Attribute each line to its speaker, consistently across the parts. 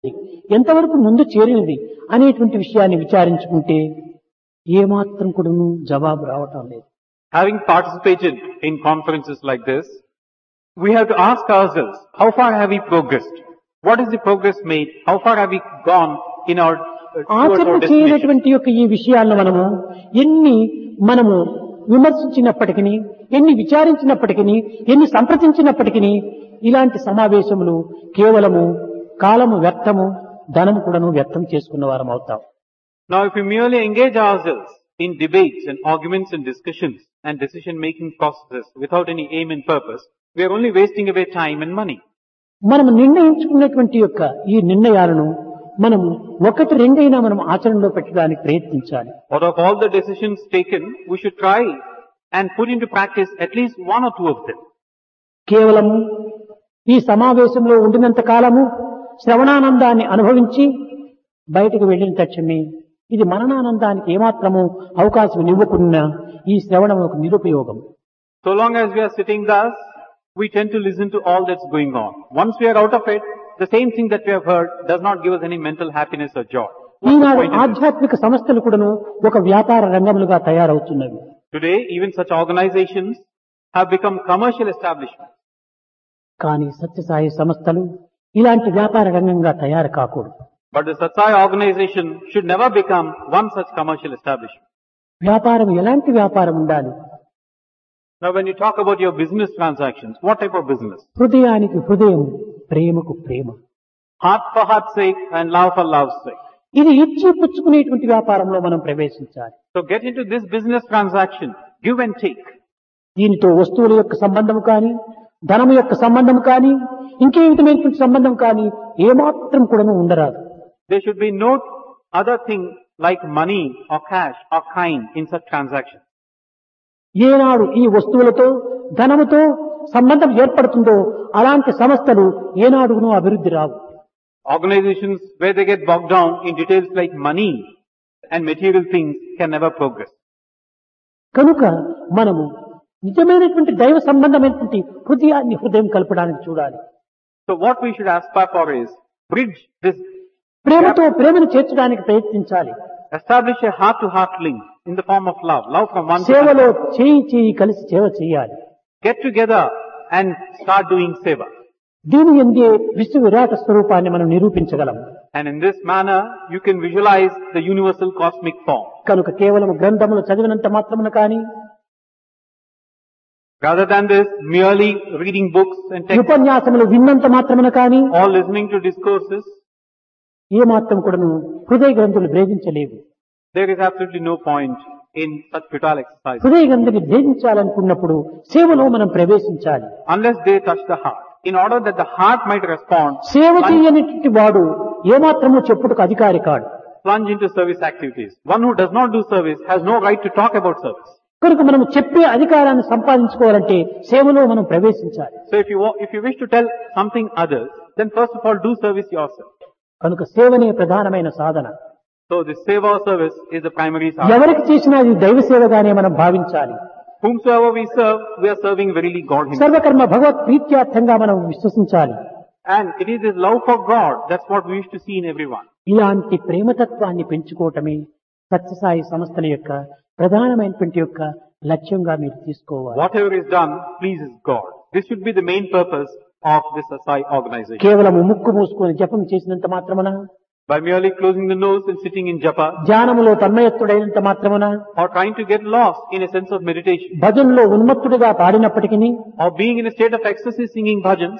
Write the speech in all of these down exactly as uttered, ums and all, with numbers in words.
Speaker 1: ఎంతవరకు ముందు చేరినది అనేటువంటి విషయాన్ని విచారించుకుంటే ఏమాత్రం కూడాను జవాబు రావటం లేదు.
Speaker 2: Having participated in conferences like this, we have to ask ourselves, how far have we progressed? What is the progress made? How far have we gone in our uh, towards
Speaker 1: ఆచరణ
Speaker 2: our destination?
Speaker 1: చేయనటువంటి యొక్క ఈ విషయాలను మనము ఎన్ని మనము విమర్శించినప్పటికీ, ఎన్ని విచారించినప్పటికీ, ఎన్ని సంప్రదించినప్పటికీ ఇలాంటి సమావేశములు కేవలము కాలము వ్యర్థము, ధనము కూడాను వ్యర్థం చేసుకున్న వారం అవుతాం.
Speaker 2: Now, if we merely engage ourselves in debates and arguments and discussions and decision-making processes without any aim and purpose, we are only wasting away time and money.
Speaker 1: మనము నిర్ణయించుకున్నటువంటి యొక్క ఈ నిర్ణయాలను మనము ఒకటి రెండైనా మనం ఆచరణలో పెట్టడానికి ప్రయత్నించాలి.
Speaker 2: Out of all the decisions taken, we should try and put into practice at least one or two of them.
Speaker 1: కేవలము ఈ సమావేశంలో ఉండినంత కాలము శ్రవణానందాన్ని అనుభవించి బయటకు వెళ్ళిన తక్షణమే ఇది మననానందానికి ఏమాత్రము అవకాశం ఇవ్వకుండా ఈ శ్రవణం ఒక నిరుపయోగం.
Speaker 2: So long as we are sitting thus, we tend to listen to all that's going on. Once we are out of it, the same thing that we have heard does not give us any mental happiness or joy. What's the
Speaker 1: Eenadu
Speaker 2: point in this?
Speaker 1: ఆధ్యాత్మిక సంస్థలు కూడాను ఒక వ్యాపార రంగములుగా తయారవుతున్నవి.
Speaker 2: Today, even such organizations have become commercial establishments.
Speaker 1: కానీ సత్యసాయి సంస్థలు ఇలాంటి వ్యాపార రంగంగా తయారు కాకూడదు.
Speaker 2: But the Satsai organization should never become one such commercial establishment.
Speaker 1: వ్యాపారం ఎలాంటి వ్యాపారం ఉండాలి?
Speaker 2: Now, when you talk about your business transactions, what type of business?
Speaker 1: హృదయానికి హృదయం, ప్రేమకు ప్రేమ.
Speaker 2: Heart for heart's sake and love for love's sake.
Speaker 1: ఇది ఇచ్చి పుచ్చుకునేటువంటి వ్యాపారంలో మనం ప్రవేశించాలి.
Speaker 2: So get into this business transaction, give and take.
Speaker 1: దీనితో వస్తువుల యొక్క సంబంధం కానీ, ధనము యొక్క సంబంధం కానీ, ఇంకే విధమైనటువంటి సంబంధం కానీ ఏమాత్రం కూడాను ఉండరాదు.
Speaker 2: There should be no other thing like money or cash or kind in such transactions.
Speaker 1: ఏనాడు ఈ వస్తువులతో ధనముతో సంబంధం ఏర్పడుతుందో అలాంటి సంస్థలు ఏనాడును అభివృద్ధి రావు.
Speaker 2: Organizations where they get bogged down in details like money and material things can never progress.
Speaker 1: కనుక మనము నిజమైనటువంటి దైవ సంబంధమైనటువంటి హృదయాన్ని హృదయం కలపడానికి చూడాలి.
Speaker 2: So what we should aspire for is bridge this,
Speaker 1: ప్రేమతో ప్రేమను చేర్చడానికి ప్రయత్నించాలి.
Speaker 2: establish a heart-to-heart link in the form of love, love from one to
Speaker 1: సేవలో
Speaker 2: another.
Speaker 1: చేయి చేయి కలిసి సేవ చేయాలి.
Speaker 2: Get together and start doing seva.
Speaker 1: దీని ఎందే విశ్వ విరాట స్వరూపాన్ని మనం నిరూపించగలం.
Speaker 2: And in this manner, you can visualize the universal cosmic form.
Speaker 1: కనుక కేవలం గ్రంథములు చదివినంత మాత్రమున కానీ,
Speaker 2: Rather than this, merely reading books and texts
Speaker 1: ఉపన్యాసములు విన్నంత మాత్రమున కానీ
Speaker 2: or listening to discourses,
Speaker 1: ఏ మాత్రం కూడాను హృదయ గ్రంథులు భేదించలేవు.
Speaker 2: there is absolutely no point in such futile exercises.
Speaker 1: హృదయ గ్రంథిని భేదించాలనుకున్నప్పుడు సేవలో మనం ప్రవేశించాలి.
Speaker 2: Unless they touch the heart. In order that the heart might respond,
Speaker 1: సేవ చేయనటువంటి వాడు ఏమాత్రము చెప్పుటకు అధికారి కాడు.
Speaker 2: plunge into service activities. One who does not do service has no right to talk about service.
Speaker 1: కనుక మనం చెప్పే అధికారాన్ని సంపాదించుకోవాలంటే సేవలో మనం ప్రవేశించాలి.
Speaker 2: So if you wa- if you wish to tell something others, then first of all do service yourself.
Speaker 1: కనుక సేవనే ప్రధానమైన సాధన.
Speaker 2: So the seva service is the primary sadhana.
Speaker 1: ఎవరికి చేసినా ఇది దైవ సేవగానే మనం భావించాలి.
Speaker 2: Whomsoever we serve, we are serving verily God Himself.
Speaker 1: సర్వకర్మ భగవత్ ప్రీత్యార్థంగా మనం విశ్వసించాలి.
Speaker 2: And it is His love for God, that's what we wish to see in everyone.
Speaker 1: ఇలాంటి ప్రేమతత్వాన్ని పెంచుకోవటమే సత్యసాయి సంస్థల యొక్క ప్రధానమైనటువంటి యొక్క లక్ష్యంగా మీరు తీసుకోవాలి.
Speaker 2: Whatever is done pleases God. This should be the main purpose of this Satsai organization.
Speaker 1: కేవలం ముక్కు మూసుకొని జపం చేసినంత మాత్రమున,
Speaker 2: By merely closing the nose and sitting in japa,
Speaker 1: ధ్యానములో తన్మయత్తుడైనంత మాత్రమున,
Speaker 2: or trying to get lost in a sense of meditation,
Speaker 1: భజనలో ఉన్మత్తుడిగా పాడినప్పటికీ
Speaker 2: or being in a state of ecstasy singing bhajans,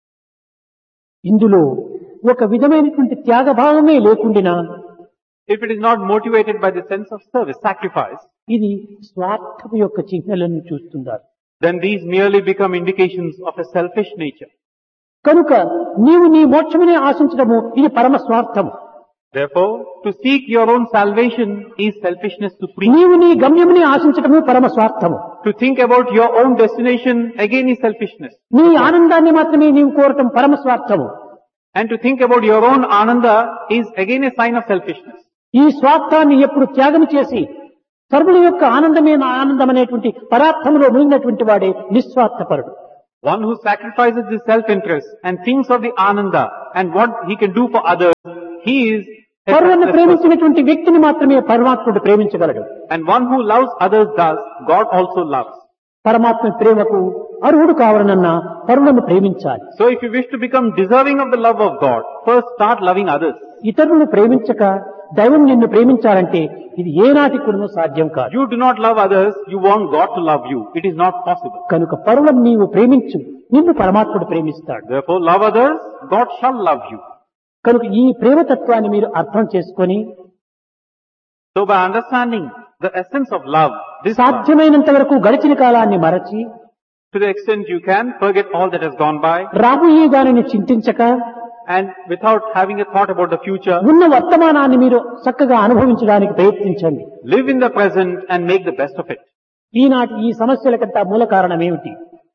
Speaker 1: ఇందులో ఒక విధమైనటువంటి త్యాగభావమే లేకుండినా
Speaker 2: if it is not motivated by the sense of service, sacrifice,
Speaker 1: ఇది స్వార్థము యొక్క చిహ్నలను చూస్తున్నారు.
Speaker 2: then these merely become indications of a selfish nature.
Speaker 1: కనుక నీవు నీ మోక్షమునే ఆశించడము ఇది పరమ స్వార్థము.
Speaker 2: Therefore, to seek your own salvation is selfishness supreme.
Speaker 1: నీవు నీ గమ్యమునే ఆశించడము పరమ స్వార్థము.
Speaker 2: To think about your own destination again is selfishness.
Speaker 1: నీ ఆనందాన్ని మాత్రమే నీవు కోరటం పరమ స్వార్థము.
Speaker 2: And to think about your own ananda is again a sign of selfishness.
Speaker 1: ఈ స్వార్థాన్ని ఎప్పుడు త్యాగం చేసి సర్వుల యొక్క ఆనందమే నా ఆనందం అనేటువంటి పరార్థములో మునిగినటువంటి వాడే నిస్వార్థపరుడు.
Speaker 2: One who sacrifices his self-interest and thinks of the ananda and what he can do for others, he is a
Speaker 1: పరులను
Speaker 2: successful person.
Speaker 1: ప్రేమించినటువంటి వ్యక్తిని మాత్రమే పరమాత్ముడు ప్రేమించగలడు.
Speaker 2: And one who loves others does, God also loves.
Speaker 1: పరమాత్మ ప్రేమకు అర్హుడు కావాలనన్నా పరులను ప్రేమించాలి.
Speaker 2: So if you wish to become deserving of the love of God, first start loving others.
Speaker 1: ఇతరులను ప్రేమించక దైవం నిన్ను ప్రేమించాలంటే ఇది ఏనాటి కూడా సాధ్యం కాదు.
Speaker 2: You do not love others, you want God to love you. It is not possible.
Speaker 1: కనుక పరులను నీవు ప్రేమించు, నిన్ను పరమాత్ముడు ప్రేమిస్తాడు.
Speaker 2: Therefore love others, God shall love you.
Speaker 1: కనుక ఈ ప్రేమతత్వాన్ని మీరు అర్థం చేసుకొని
Speaker 2: So by understanding the essence of love, this love,
Speaker 1: సాధ్యమైనంత వరకు గడిచిన కాలాన్ని మరచి
Speaker 2: to the extent you can, forget all that has gone by,
Speaker 1: రాబోయే దానిని చింతించక
Speaker 2: and without having a thought about the future,
Speaker 1: ఉన్న వర్తమానాన్ని మీరు చక్కగా అనుభవించడానికి ప్రయత్నించండి.
Speaker 2: live in the present and make the best of it.
Speaker 1: ఈనాటి ఈ సమస్యలకంతా మూల కారణం ఏమిటి?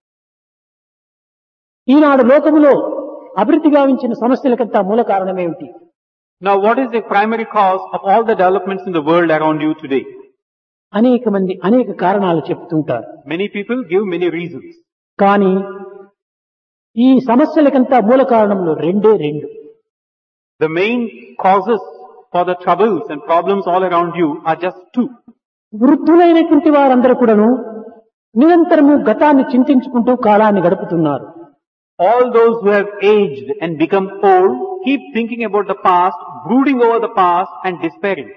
Speaker 1: ఈనాడు లోకములో అభివృద్ధి గావించిన సమస్యలకంతా మూల కారణం ఏమిటి?
Speaker 2: Now what is the primary cause of all the developments in the world around you today?
Speaker 1: అనేక మంది అనేక కారణాలు చెప్తుంటారు.
Speaker 2: Many people give many reasons.
Speaker 1: కానీ ఈ సమస్యలకంతా మూల కారణంలో రెండే రెండు.
Speaker 2: The main causes for the troubles and problems all around you are just two.
Speaker 1: వృద్ధులైనటువంటి వారందరూ కూడాను నిరంతరము గతాన్ని చింతించుకుంటూ కాలాన్ని గడుపుతున్నారు.
Speaker 2: All those who have aged and become old keep thinking about the past, brooding over the past and despairing.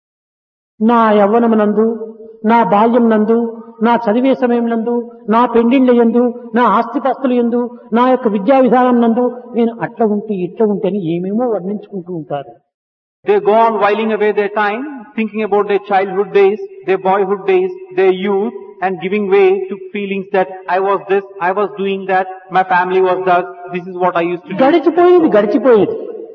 Speaker 1: నా యవ్వనమునందు, నా బాల్యం నందు, నా చదివే సమయం నందు, నా పెండిళ్ల యందు, నా ఆస్తిపాస్తుల యందు, నా యొక్క విద్యా విధానం నందు నేను అట్లా ఉంటే ఇట్లా ఉంటేని ఏమేమో వర్ణించుకుంటూ ఉంటారు.
Speaker 2: They go on whiling away their time, thinking about their childhood days, their boyhood days, their youth, and giving way to feelings that I was this, I was doing that, my family was that, this is what I used to do.
Speaker 1: గడిచిపోయేది గడిచిపోయేది.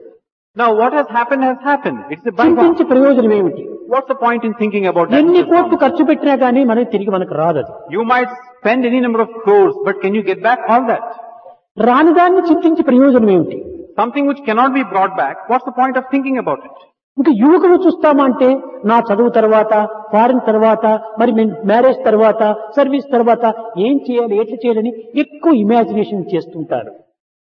Speaker 2: Now what has happened has happened. It's a bygone.
Speaker 1: చింతించి ప్రయోజనం ఏమిటి?
Speaker 2: What's the point in thinking about that?
Speaker 1: ఎన్ని
Speaker 2: which has
Speaker 1: కోట్లు
Speaker 2: gone?
Speaker 1: ఖర్చు పెట్టినా కానీ మనకి తిరిగి మనకు రాదు అది.
Speaker 2: You might spend any number of crores, but can you get back all that?
Speaker 1: రానిదాన్ని చింతించి ప్రయోజనం ఏమిటి?
Speaker 2: Something which cannot be brought back, what's the point of thinking about it?
Speaker 1: ఇంకా యువకులు చూస్తామా అంటే నా చదువు తర్వాత, ఫారిన్ తర్వాత, మరి మ్యారేజ్ తర్వాత, సర్వీస్ తర్వాత ఏం చేయాలి, ఎట్లా చేయాలని ఎక్కువ ఇమాజినేషన్ చేస్తుంటారు.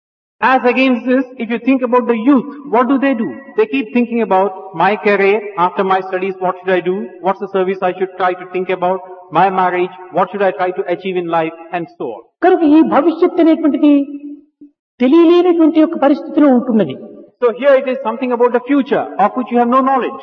Speaker 2: As against this, if you think about the youth, what do they do? They keep thinking about my career, after my studies, what should I do? What's the service I should try to think about? My marriage, what should I try to achieve in life? And so on.
Speaker 1: కనుక ఈ భవిష్యత్తు అనేటువంటిది తెలియలేనటువంటి యొక్క పరిస్థితిలో ఉంటున్నది.
Speaker 2: So here it is something about the future, of which you have no knowledge.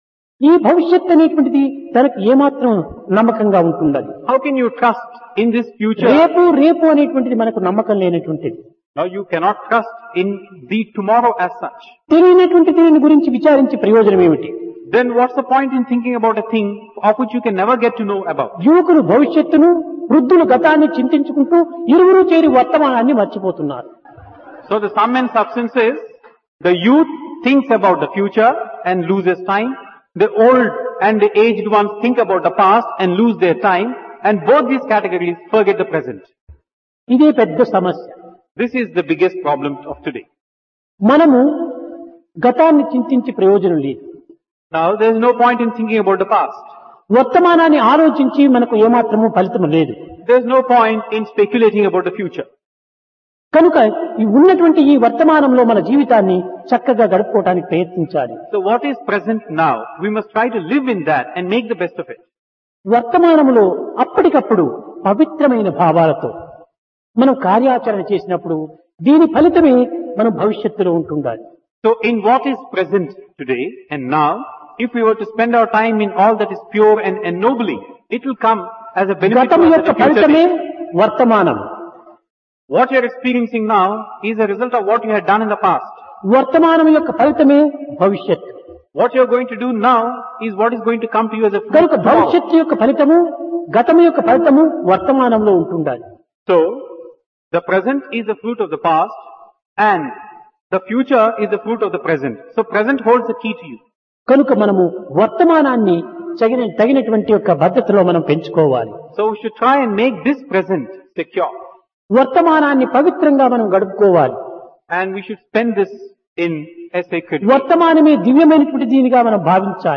Speaker 1: ఈ భవిష్యత్తు అనేటువంటిది తనకు ఏమాత్రం నమ్మకంగా ఉంటున్నది.
Speaker 2: How can you trust in this future?
Speaker 1: రేపు రేపు అనేటువంటిది మనకు నమ్మకం లేనటువంటిది.
Speaker 2: Now you cannot trust in the tomorrow as such.
Speaker 1: తెలియనటువంటి దీని గురించి విచారించి ప్రయోజనం ఏమిటి?
Speaker 2: Then what's the point in thinking about a thing of which you can never get to know about?
Speaker 1: యువకులు భవిష్యత్తును, వృద్ధులు గతాన్ని చింతించుకుంటూ ఇరువురు చేరి వర్తమానాన్ని మర్చిపోతున్నారు.
Speaker 2: So the sum and substance is, the youth thinks about the future and loses time. The old and the aged ones think about the past and lose their time. And both these categories forget the present.
Speaker 1: ఇదే పెద్ద సమస్య.
Speaker 2: This is the biggest problem of today.
Speaker 1: మనము గతాన్ని చింతించి ప్రయోజనం లేదు.
Speaker 2: Now there is no point in thinking about the past.
Speaker 1: వర్తమానాన్ని ఆలోచించి మనకు ఏమాత్రము ఫలితం లేదు.
Speaker 2: There is no point in speculating about the future.
Speaker 1: కనుక ఈ ఉన్నటువంటి ఈ వర్తమానంలో మన జీవితాన్ని చక్కగా గడుపుకోవడానికి ప్రయత్నించాలి.
Speaker 2: So what is present now? We must try to live in that and make the best of it.
Speaker 1: వర్తమానంలో అప్పటికప్పుడు పవిత్రమైన భావాలతో మనం కార్యాచరణ చేసినప్పుడు దీని ఫలితమే మనం భవిష్యత్తులో ఉంటుండాలి.
Speaker 2: So in what is present today and now, if we were to spend our time in all that is pure and ennobling, it will come as a benefit to
Speaker 1: గతం
Speaker 2: us
Speaker 1: యొక్క
Speaker 2: in the future
Speaker 1: ఫలితమే
Speaker 2: days.
Speaker 1: వర్తమానం.
Speaker 2: What you are experiencing now is a result of what you had done in the past.
Speaker 1: వర్తమానం యొక్క ఫలితమే భవిష్యత్తు.
Speaker 2: What you are going to do now is what is going to come to you as a fruit
Speaker 1: కనుక
Speaker 2: tomorrow.
Speaker 1: భవిష్యత్తు యొక్క ఫలితము, గతం యొక్క ఫలితము వర్తమానంలో ఉంటుండాలి.
Speaker 2: So, the present is the fruit of the past and the future is the fruit of the present. So present holds the key to you.
Speaker 1: కనుక మనము వర్తమానాన్ని తగిన తగినటువంటి యొక్క పద్ధతిలో మనం పెంచుకోవాలి.
Speaker 2: So we should try and make this present secure.
Speaker 1: వర్తమానాన్ని పవిత్రంగా మనం గడుపుకోవాలి.
Speaker 2: And we should spend this in a sacred way.
Speaker 1: వర్తమానమే దివ్యమైనటువంటి దీనిగా మనం భావించాలి.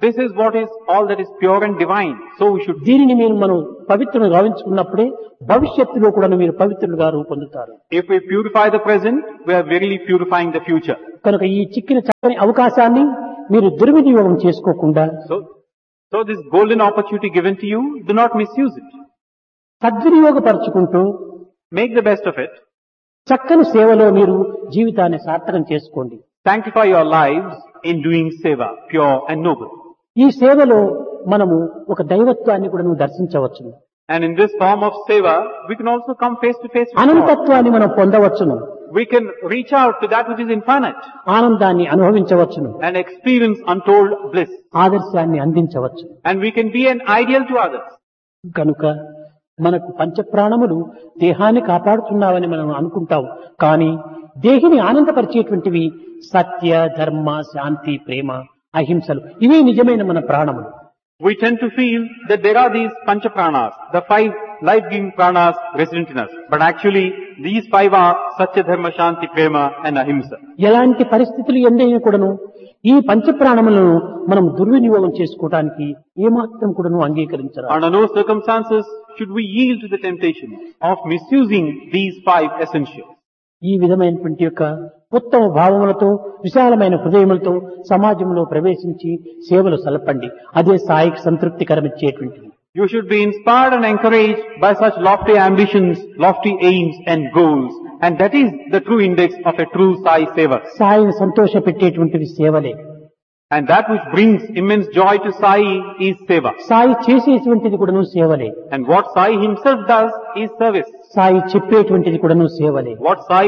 Speaker 2: This is what is all that is pure and divine. So we should.
Speaker 1: దీనిని మీరు మనం పవిత్రులు గావించుకున్నప్పుడే భవిష్యత్తులో కూడా మీరు పవిత్రులుగా రూపొందుతారు.
Speaker 2: If we purify the present, we are really purifying the future.
Speaker 1: కనుక ఈ చిక్కిన చక్కని అవకాశాన్ని మీరు దుర్వినియోగం చేసుకోకుండా
Speaker 2: So, so this golden opportunity given to you, do not misuse it.
Speaker 1: సద్వినియోగపరుచుకుంటూ
Speaker 2: Make the best of it.
Speaker 1: చక్కని సేవలో మీరు జీవితాన్ని సార్థకం చేసుకోండి.
Speaker 2: Sanctify your lives in doing seva, pure and noble.
Speaker 1: ఈ సేవలో మనము ఒక దైవత్వాన్ని కూడా నువ్వు దర్శించవచ్చును.
Speaker 2: And in this form of seva, we can also come face to face with God.
Speaker 1: అనంతత్వాన్ని మనం పొందవచ్చును.
Speaker 2: We can reach out to that which is infinite
Speaker 1: ఆనందాన్ని అనుభవించవచ్చును.
Speaker 2: and experience untold bliss.
Speaker 1: ఆదర్శాన్ని అందించవచ్చు.
Speaker 2: And we can be an ideal to others.
Speaker 1: కనుక మనకు పంచప్రాణములు దేహాన్ని కాపాడుతున్నావని మనం అనుకుంటాం. కానీ దేహిని ఆనందపరిచేటువంటివి సత్య, ధర్మ, శాంతి, ప్రేమ, అహింసలు. ఇవే నిజమైన మన ప్రాణములు.
Speaker 2: We tend to feel that there are these pancha pranas, the five life-giving pranas resident in us. But actually, these five are satya, dharma, shanti, prema and ahimsa.
Speaker 1: ఎలాంటి పరిస్థితులు ఎందైనా కూడాను ఈ పంచప్రాణములను మనం దుర్వినియోగం చేసుకోవడానికి ఏమాత్రం కూడాను అంగీకరించరు.
Speaker 2: Under no circumstances should we yield to the temptation of misusing these five essentials.
Speaker 1: ఈ విధమైనటువంటి యొక్క ఉత్తమ భావములతో విశాలమైన హృదయములతో సమాజంలో ప్రవేశించి సేవలు సలపండి. అదే సాయికి సంతృప్తికరమిచ్చేటువంటిది.
Speaker 2: You should be inspired and encouraged by such lofty ambitions, lofty aims and goals. And that is the true index of a true Sai Seva.
Speaker 1: సాయిని సంతోష పెట్టేటువంటివి సేవలే.
Speaker 2: And that which brings immense joy to Sai is Seva.
Speaker 1: Sai చేసేటువంటిది కూడాను సేవలే.
Speaker 2: And what Sai himself does is service.
Speaker 1: Sai చెప్పేటువంటిది కూడాను సేవలే.
Speaker 2: What Sai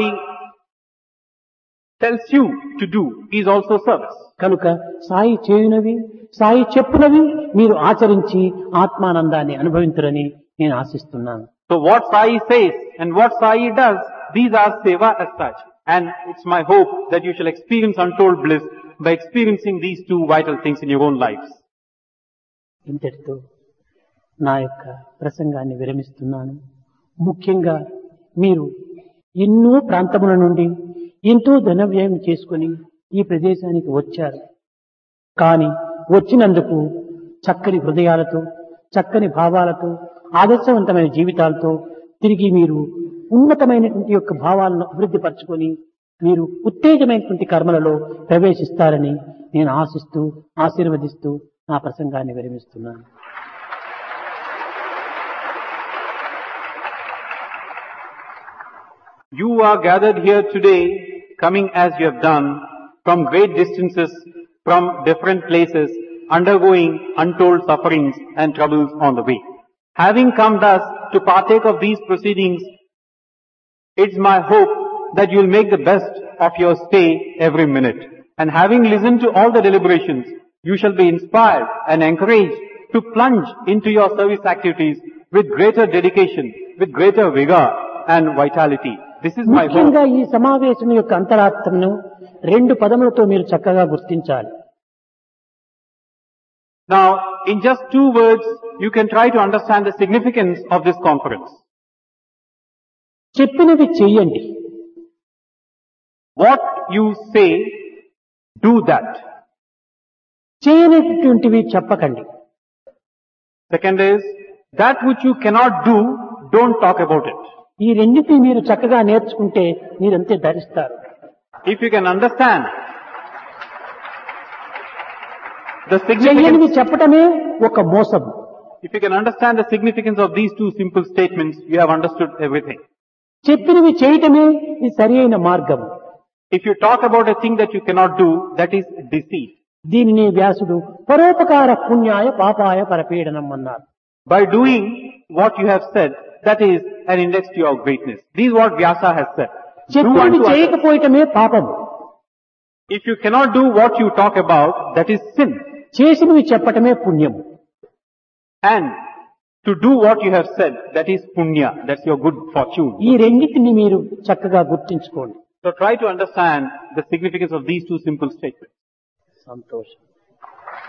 Speaker 2: tells you to do is also service.
Speaker 1: కనుక సాయి చేయునవి, సాయి చెప్పునవి మీరు ఆచరించి ఆత్మానందాన్ని అనుభవించురని నేను ఆశిస్తున్నాను.
Speaker 2: So what Sai says and what Sai does, these are Seva as such. And it's my hope that you shall experience untold bliss by experiencing these two vital things in your own lives.
Speaker 1: ఇంతటితో నా యొక్క ప్రసంగాన్ని విరమిస్తున్నాను. ముఖ్యంగా మీరు ఎన్నో ప్రాంతముల నుండి ఎంతో ధన వ్యయం చేసుకుని ఈ ప్రదేశానికి వచ్చారు. కానీ వచ్చినందుకు చక్కని హృదయాలతో, చక్కని భావాలతో, ఆదర్శవంతమైన జీవితాలతో తిరిగి మీరు ఉన్నతమైనటువంటి యొక్క భావాలను అభివృద్ధి పరచుకొని మీరు ఉత్తేజమైనటువంటి కర్మలలో ప్రవేశిస్తారని నేను ఆశిస్తూ ఆశీర్వదిస్తూ నా ప్రసంగాన్ని విరమిస్తున్నాను.
Speaker 2: You are gathered here today, coming as you have done, from great distances, from different places, undergoing untold sufferings and troubles on the way. Having come thus to partake of these proceedings, it's my hope that you will make the best of your stay every minute. And having listened to all the deliberations, you shall be inspired and encouraged to plunge into your service activities with greater dedication, with greater vigor and vitality. This is my hope.
Speaker 1: ముఖ్యంగా ఈ సమావేశం యొక్క అంతరార్థమును రెండు పదములతో మీరు చక్కగా గుర్తించాలి.
Speaker 2: Now, in just two words, you can try to understand the significance of this conference.
Speaker 1: చెప్పినవి చెయ్యండి.
Speaker 2: What you say, do that.
Speaker 1: చేయనటువంటివి చెప్పకండి.
Speaker 2: Second is, that which you cannot do, don't talk about it.
Speaker 1: ఈ రెండింటిని మీరు చక్కగా నేర్చుకుంటే మీరంతే ధరిస్తారు.
Speaker 2: If you can understand the
Speaker 1: చెయ్యనివి
Speaker 2: significance,
Speaker 1: చెప్పటమే ఒక మోసం.
Speaker 2: if you can understand the significance of these two simple statements, you have understood everything.
Speaker 1: చెప్పినవి చేయటమే ఈ సరి అయిన మార్గం.
Speaker 2: If you talk about a thing that you cannot do, that is deceit.
Speaker 1: దీనిని వ్యాసుడు పరోపకార పుణ్యాయ పాపాయ పరపీడనం అన్నారు.
Speaker 2: By doing what you have said, that is an index to your greatness. This is what Vyasa has said. Do
Speaker 1: చెప్పినవి
Speaker 2: unto others.
Speaker 1: చేయకపోవటమే పాపం.
Speaker 2: If you cannot do what you talk about, that is sin.
Speaker 1: చేసినవి చెప్పటమే పుణ్యం.
Speaker 2: And to do what you have said, that is punya. That's your good fortune.
Speaker 1: ఈ రెండింటిని మీరు చక్కగా గుర్తించుకోండి.
Speaker 2: So try to understand the significance of these two simple statements.
Speaker 1: సంతోషం.